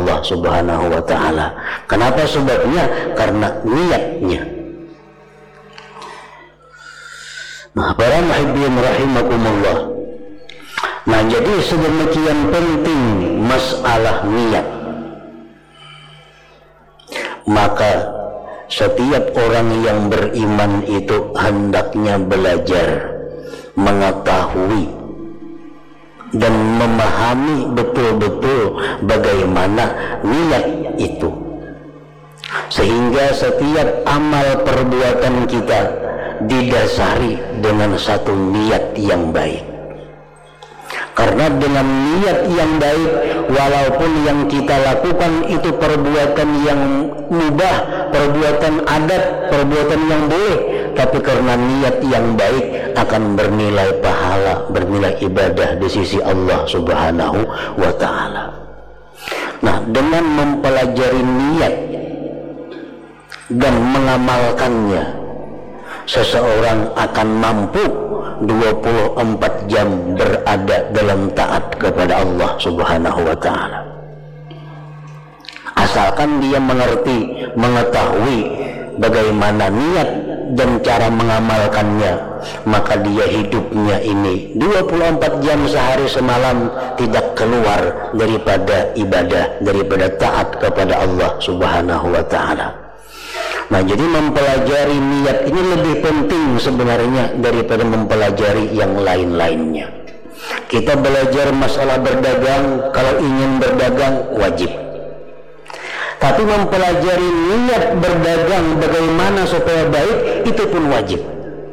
Allah Subhanahu wa ta'ala. Kenapa sebabnya? Karena niatnya. Nah, para muhibbin rahimakumullah. Nah, jadi sedemikian penting masalah niat. Maka setiap orang yang beriman itu hendaknya belajar, mengetahui dan memahami betul-betul bagaimana niat itu, sehingga setiap amal perbuatan kita didasari dengan satu niat yang baik. Karena dengan niat yang baik, walaupun yang kita lakukan itu perbuatan yang mubah, perbuatan adat, perbuatan yang boleh, tapi karena niat yang baik akan bernilai pahala, bernilai ibadah di sisi Allah Subhanahu wa ta'ala. Nah, dengan mempelajari niat dan mengamalkannya, seseorang akan mampu 24 jam berada dalam taat kepada Allah Subhanahu wa ta'ala. Asalkan dia mengerti, mengetahui bagaimana niat dan cara mengamalkannya, maka dia hidupnya ini 24 jam sehari semalam tidak keluar daripada ibadah, daripada taat kepada Allah Subhanahu wa ta'ala. Nah, jadi mempelajari niat ini lebih penting sebenarnya daripada mempelajari yang lain-lainnya. Kita belajar masalah berdagang, kalau ingin berdagang wajib. Tapi mempelajari niat berdagang bagaimana supaya baik, itu pun wajib.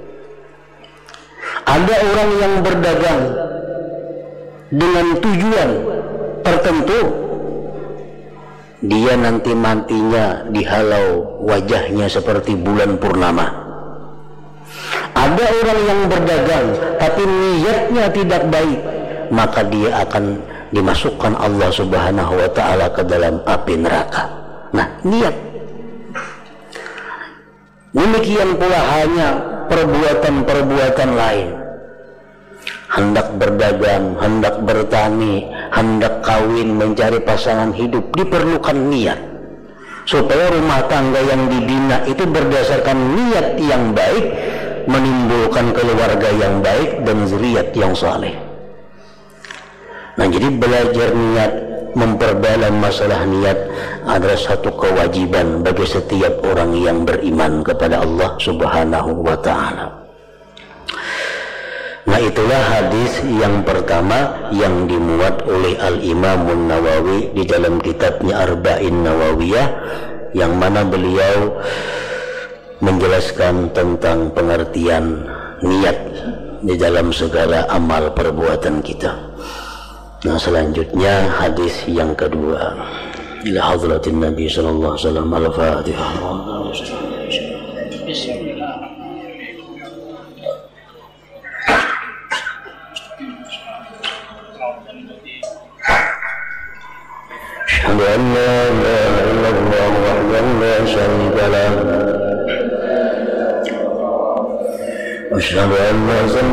Ada orang yang berdagang dengan tujuan tertentu, dia nanti matinya dihalau wajahnya seperti bulan purnama. Ada orang yang berdagang tapi niatnya tidak baik, maka dia akan dimasukkan Allah Subhanahu wa ta'ala ke dalam api neraka. Nah, niat. Demikian pula hanya perbuatan-perbuatan lain. Hendak berdagang, hendak bertani, hendak kawin, mencari pasangan hidup, diperlukan niat. Supaya rumah tangga yang dibina itu berdasarkan niat yang baik, menimbulkan keluarga yang baik dan zuriat yang saleh. Nah, jadi belajar niat, memperdalam masalah niat adalah satu kewajiban bagi setiap orang yang beriman kepada Allah Subhanahu wa ta'ala. Nah, itulah hadis yang pertama yang dimuat oleh Al-Imamun Nawawi di dalam kitabnya Arba'in Nawawiyah, yang mana beliau menjelaskan tentang pengertian niat di dalam segala amal perbuatan kita. Nah, selanjutnya hadis yang kedua, ila hadratin Nabi sallallahu alaihi wasallam. Al-Fatihah. Bismillah. أشهد أن لا إله إلا الله وحده لا شريك له وأشهد أن